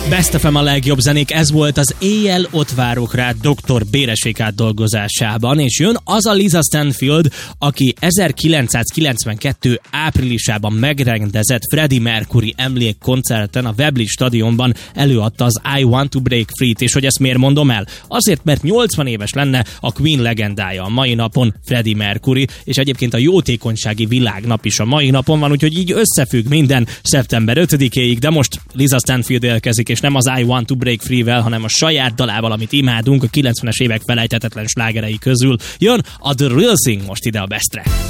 Best FM a legjobb zenék, ez volt az Éjjel ott várok rá Dr. Béressék átdolgozásában, és jön az a Lisa Stanfield, aki 1992. áprilisában megrendezett Freddie Mercury emlékkoncerten a Wembley stadionban előadta az I Want to Break Free-t, és hogy ezt miért mondom el? Azért, mert 80 éves lenne a Queen legendája a mai napon, Freddie Mercury, és egyébként a jótékonysági világnap is a mai napon van, úgyhogy így összefügg minden szeptember 5-éig, de most Lisa Stanfield érkezik, és nem az I Want to Break Free-vel, hanem a saját dalával, amit imádunk a 90-es évek felejthetetlen slágerei közül. Jön a The Real Thing most ide a Bestre.